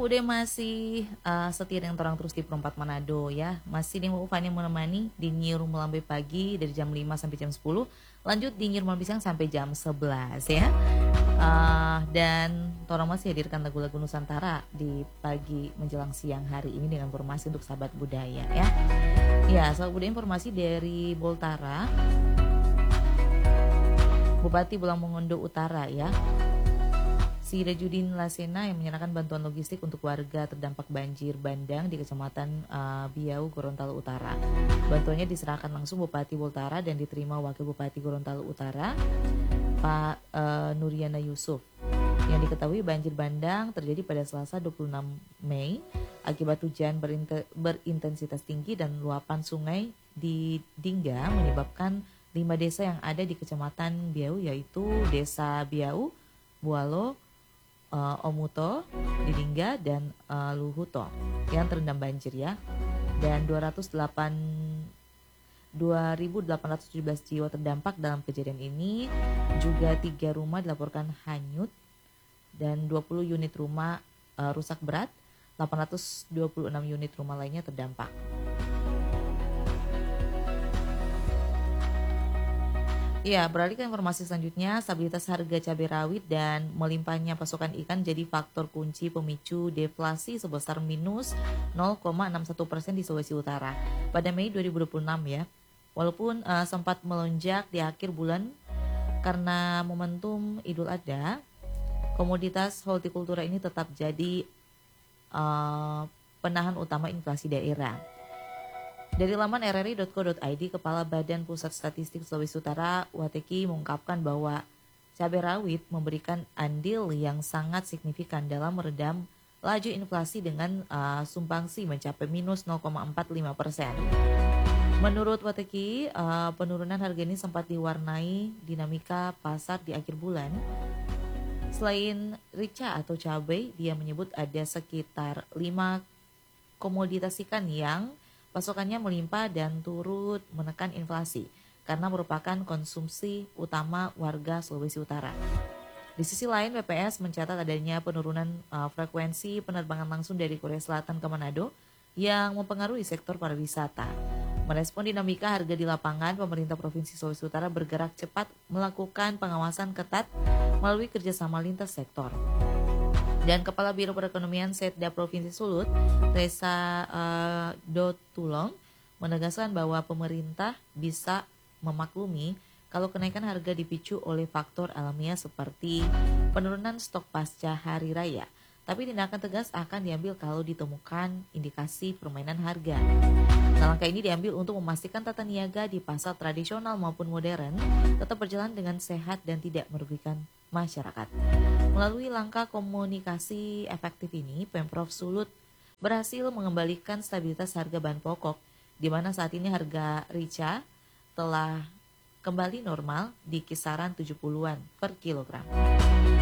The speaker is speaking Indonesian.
Udah masih setia dengan orang terus di Perempat Manado ya. Masih dengan Ufani menemani di Nyiur Melambai pagi dari jam 5 sampai jam 10. Lanjut di Nyiur Melambai siang sampai jam 11 ya. Dan Torang masih hadirkan lagu-lagu Nusantara di pagi menjelang siang hari ini dengan informasi untuk sahabat budaya ya. Ya, sahabat budaya informasi dari Boltara, Bupati Bolang Mongondo Utara ya. Si Rejudin Lasena yang menyerahkan bantuan logistik untuk warga terdampak banjir bandang di Kecamatan Biau, Gorontalo Utara. Bantuannya diserahkan langsung Bupati Boltara dan diterima Wakil Bupati Gorontalo Utara, Pak Nuriana Yusuf. Yang diketahui banjir bandang terjadi pada Selasa 26 Mei akibat hujan berintensitas tinggi dan luapan sungai di Dingga menyebabkan 5 desa yang ada di Kecamatan Biau yaitu Desa Biau, Bualo, Omuto, Didingga, dan Luhuto yang terendam banjir ya. Dan 2.817 jiwa terdampak dalam kejadian ini. Juga 3 rumah dilaporkan hanyut dan 20 unit rumah rusak berat. 826 unit rumah lainnya terdampak. Ya, beralih ke informasi selanjutnya, stabilitas harga cabai rawit dan melimpahnya pasokan ikan jadi faktor kunci pemicu deflasi sebesar minus 0,61% di Sulawesi Utara pada Mei 2026 ya. Walaupun sempat melonjak di akhir bulan karena momentum Idul Adha, komoditas hortikultura ini tetap jadi penahan utama inflasi daerah. Dari laman rri.co.id, Kepala Badan Pusat Statistik Sulawesi Utara, Wateki, mengungkapkan bahwa cabai rawit memberikan andil yang sangat signifikan dalam meredam laju inflasi dengan sumbangsi mencapai minus 0,45%. Menurut Wateki, penurunan harga ini sempat diwarnai dinamika pasar di akhir bulan. Selain rica atau cabai, dia menyebut ada sekitar 5 komoditas ikan yang pasokannya melimpah dan turut menekan inflasi karena merupakan konsumsi utama warga Sulawesi Utara. Di sisi lain, BPS mencatat adanya penurunan frekuensi penerbangan langsung dari Korea Selatan ke Manado yang mempengaruhi sektor pariwisata. Merespon dinamika harga di lapangan, pemerintah Provinsi Sulawesi Utara bergerak cepat melakukan pengawasan ketat melalui kerjasama lintas sektor. Dan Kepala Biro Perekonomian Setda Provinsi Sulut, Reza Dotulong, menegaskan bahwa pemerintah bisa memaklumi kalau kenaikan harga dipicu oleh faktor alamiah seperti penurunan stok pasca hari raya. Tapi tindakan tegas akan diambil kalau ditemukan indikasi permainan harga. Nah, langkah ini diambil untuk memastikan tata niaga di pasar tradisional maupun modern tetap berjalan dengan sehat dan tidak merugikan masyarakat. Melalui langkah komunikasi efektif ini, Pemprov Sulut berhasil mengembalikan stabilitas harga bahan pokok, di mana saat ini harga rica telah kembali normal di kisaran 70-an per kilogram.